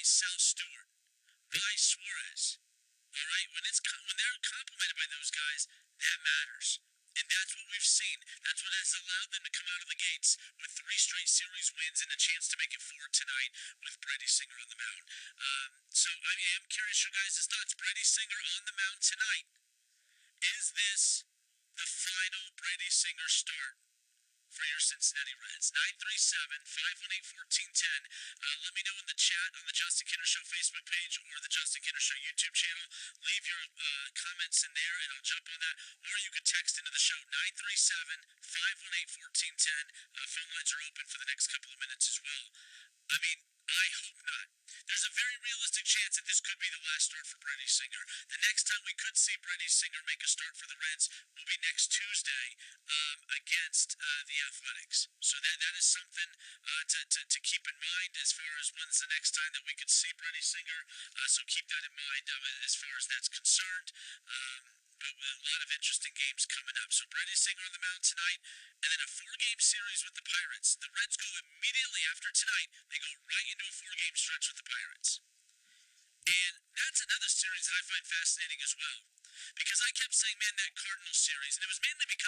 Sal Stewart, by Suarez. All right, when they're complimented by those guys, that matters. And that's what we've seen. That's what has allowed them to come out of the gates with 3 straight series wins and a chance to make it 4 tonight with Brady Singer on the mound. So I am curious your guys' thoughts. Brady Singer on the mound tonight. Is this the final Brady Singer start for your Cincinnati Reds? 937-518-1410. Let me know in the chat on the Justin Kinner Show Facebook page or the Justin Kinner Show YouTube channel. Leave your comments in there and I'll jump on that. Or you could text into the show 937-518-1410. Phone lines are open for the next couple of minutes as well. I mean, I hope not. There's a very realistic chance that this could be the last start for Brady Singer. The next time we could see Brady Singer make a start for the Reds will be next Tuesday against the Athletics. So that is something to keep in mind as far as when's the next time that we could see Brady Singer. So keep that in mind as far as that's concerned. But with a lot of interesting games coming up. So Brady Singer on the mound tonight, and then a 4-game series with the Pirates. The Reds go immediately after tonight. They go right into a 4-game stretch with the Pirates. And that's another series that I find fascinating as well. Because I kept saying, man, that Cardinals series, and it was mainly because